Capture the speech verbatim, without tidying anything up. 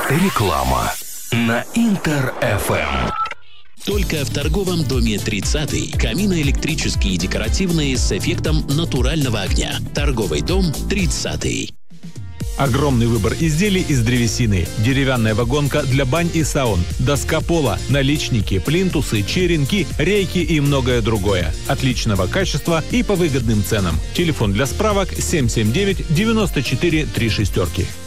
Реклама на Интер-эф эм. Только в торговом доме тридцатый. Камины электрические и декоративные с эффектом натурального огня. Торговый дом тридцатый. Огромный выбор изделий из древесины, деревянная вагонка для бань и саун, доска пола, наличники, плинтусы, черенки, рейки и многое другое. Отличного качества и по выгодным ценам. Телефон для справок семь семь девять девяносто четыре три шестерки.